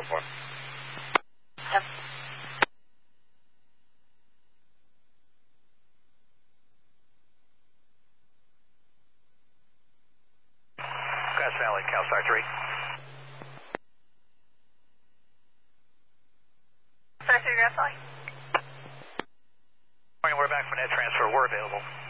4. Yep. Grass Valley, CalStar 3. Star 3, Grass Valley. Morning, we're back for net transfer. We're available.